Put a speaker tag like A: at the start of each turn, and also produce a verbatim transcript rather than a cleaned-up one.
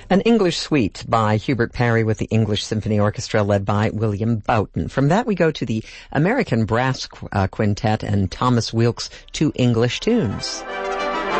A: An English Suite by Hubert Parry with the English Symphony Orchestra led by William Boughton. From that we go to the American Brass uh, Quintet and Thomas Wilkes' Two English Tunes.